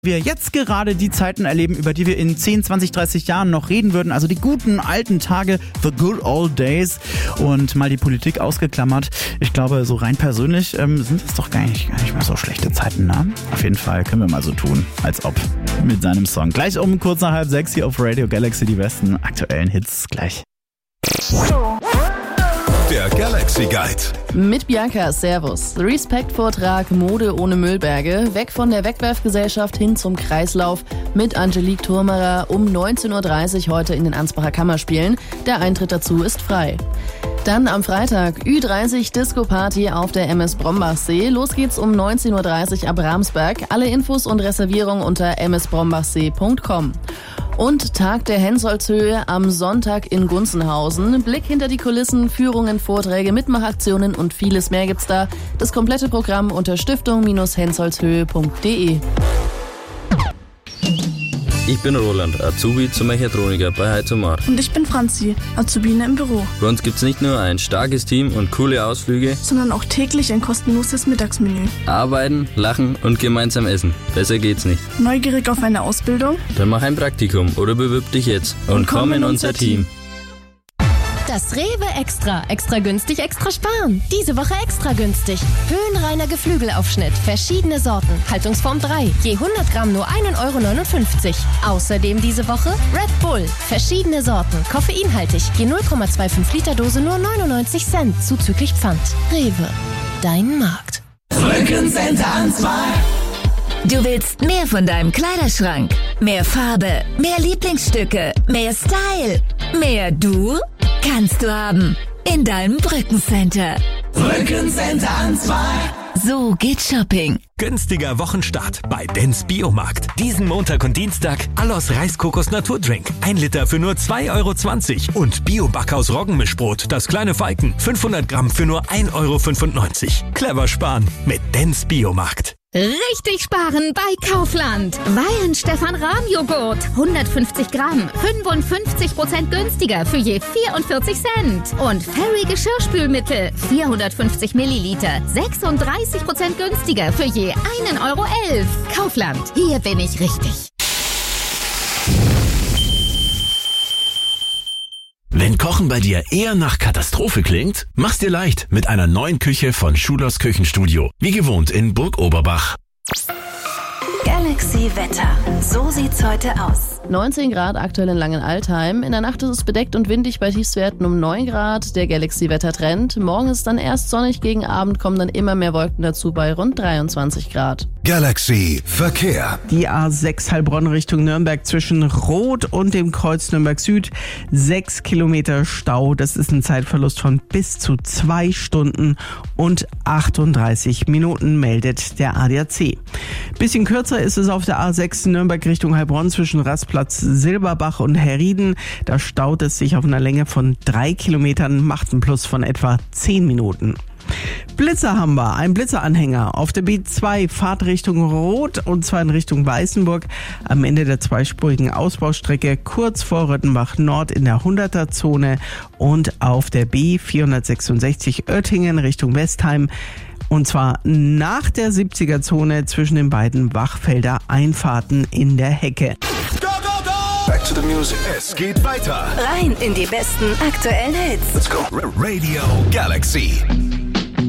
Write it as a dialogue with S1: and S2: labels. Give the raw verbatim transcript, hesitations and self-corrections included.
S1: wir jetzt gerade die Zeiten erleben, über die wir in zehn, zwanzig, dreißig Jahren noch reden würden. Also die guten alten Tage, the good old days. Und mal die Politik ausgeklammert. Ich glaube, so rein persönlich ähm, sind es doch gar nicht, gar nicht mehr so schlechte Zeiten, ne? Auf jeden Fall können wir mal so tun, als ob. Mit seinem Song. Gleich um kurz nach halb sechs hier auf Radio Galaxy, die besten aktuellen Hits gleich.
S2: Der Galaxy Guide.
S3: Mit Bianca, Servus. Respekt-Vortrag Mode ohne Müllberge. Weg von der Wegwerfgesellschaft hin zum Kreislauf mit Angelique Thurmerer um neunzehn Uhr dreißig heute in den Ansbacher Kammerspielen. Der Eintritt dazu ist frei. Dann am Freitag Ü dreißig Disco Party auf der M S Brombachsee. Los geht's um neunzehn Uhr dreißig ab Ramsberg. Alle Infos und Reservierungen unter m s brombachsee punkt com. Und Tag der Hensolzhöhe am Sonntag in Gunzenhausen. Blick hinter die Kulissen, Führungen, Vorträge, Mitmachaktionen und vieles mehr gibt's da. Das komplette Programm unter stiftung Bindestrich hensolzhöhe punkt de.
S4: Ich bin Roland, Azubi zum Mechatroniker bei Heizomar.
S5: Und ich bin Franzi, Azubine im Büro.
S4: Bei uns gibt's nicht nur ein starkes Team und coole Ausflüge,
S5: sondern auch täglich ein kostenloses Mittagsmenü.
S4: Arbeiten, lachen und gemeinsam essen. Besser geht's nicht.
S5: Neugierig auf eine Ausbildung?
S4: Dann mach ein Praktikum oder bewirb dich jetzt und, und komm in unser Team.
S6: Das Rewe Extra. Extra günstig, extra sparen. Diese Woche extra günstig. Höhenreiner Geflügelaufschnitt. Verschiedene Sorten. Haltungsform drei. Je hundert Gramm nur ein Euro neunundfünfzig. Außerdem diese Woche Red Bull. Verschiedene Sorten. Koffeinhaltig. Je null Komma fünfundzwanzig Liter Dose nur neunundneunzig Cent. Zuzüglich Pfand. Rewe. Dein Markt.
S7: Brückencenter Ansbach. Du willst mehr von deinem Kleiderschrank? Mehr Farbe, mehr Lieblingsstücke, mehr Style, mehr du? Kannst du haben in deinem Brückencenter. Brückencenter Ansbach. So geht Shopping.
S2: Günstiger Wochenstart bei Dens Biomarkt. Diesen Montag und Dienstag Allos Reiskokos Naturdrink. Ein Liter für nur zwei Euro zwanzig. Und Bio-Backhaus Roggenmischbrot, das kleine Falken. fünfhundert Gramm für nur ein Euro fünfundneunzig. Clever sparen mit Dens Biomarkt.
S8: Richtig sparen bei Kaufland. Weihenstephan-Rahmjoghurt. hundertfünfzig Gramm. fünfundfünfzig Prozent günstiger für je vierundvierzig Cent. Und Fairy Geschirrspülmittel. vierhundertfünfzig Milliliter. sechsunddreißig Prozent günstiger für je einen Euro elf. Kaufland. Hier bin ich richtig.
S9: Wenn Kochen bei dir eher nach Katastrophe klingt, mach's dir leicht mit einer neuen Küche von Schulers Küchenstudio. Wie gewohnt in Burg Oberbach.
S7: Galaxy Wetter. So sieht's heute aus.
S3: neunzehn Grad aktuell in Langenaltheim. In der Nacht ist es bedeckt und windig bei Tiefstwerten um neun Grad. Der Galaxy-Wettertrend. Morgen ist dann erst sonnig, gegen Abend kommen dann immer mehr Wolken dazu bei rund dreiundzwanzig Grad.
S2: Galaxy Verkehr.
S1: Die A sechs Heilbronn Richtung Nürnberg zwischen Roth und dem Kreuz Nürnberg Süd. Sechs Kilometer Stau. Das ist ein Zeitverlust von bis zu zwei Stunden und achtunddreißig Minuten, meldet der A D A C. Bisschen kürzer ist es auf der A sechs Nürnberg Richtung Heilbronn zwischen Rastplatz Silberbach und Herrieden. Da staut es sich auf einer Länge von drei Kilometern, macht einen Plus von etwa zehn Minuten. Blitzer haben wir, ein Blitzeranhänger auf der B zwei, Fahrtrichtung Roth und zwar in Richtung Weißenburg am Ende der zweispurigen Ausbaustrecke kurz vor Röttenbach Nord in der hunderter Zone und auf der B vierhundertsechsundsechzig Oettingen Richtung Westheim. Und zwar nach der siebziger Zone zwischen den beiden Wachfelder Einfahrten in der Hecke.
S2: Go, go, go! Back to the music. Es geht weiter.
S7: Rein in die besten aktuellen Hits.
S2: Let's go. Radio Galaxy.